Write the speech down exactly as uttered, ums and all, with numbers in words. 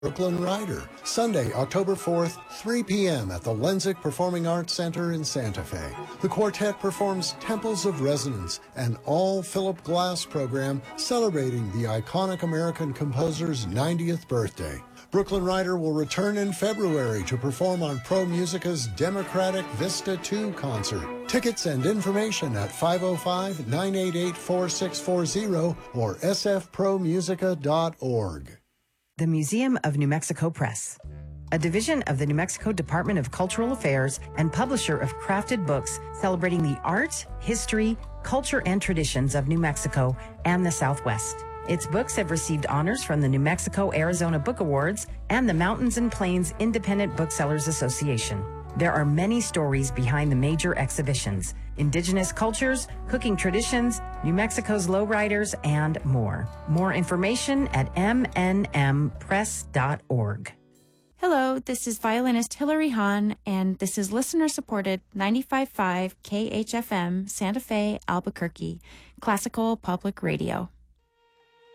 Brooklyn Rider, Sunday, October fourth, three p.m. at the Lenzik Performing Arts Center in Santa Fe. The quartet performs Temples of Resonance, an all-Philip Glass program celebrating the iconic American composer's ninetieth birthday. Brooklyn Rider will return in February to perform on Pro Musica's Democratic Vista two concert. Tickets and information at five oh five, nine eight eight, four six four zero or s f pro musica dot org. The Museum of New Mexico Press, a division of the New Mexico Department of Cultural Affairs and publisher of crafted books celebrating the art, history, culture, and traditions of New Mexico and the Southwest. Its books have received honors from the New Mexico-Arizona Book Awards and the Mountains and Plains Independent Booksellers Association. There are many stories behind the major exhibitions: indigenous cultures, cooking traditions, New Mexico's lowriders, and more. More information at m n m press dot org. Hello, this is violinist Hilary Hahn, and this is listener-supported ninety-five point five K H F M, Santa Fe, Albuquerque, Classical Public Radio.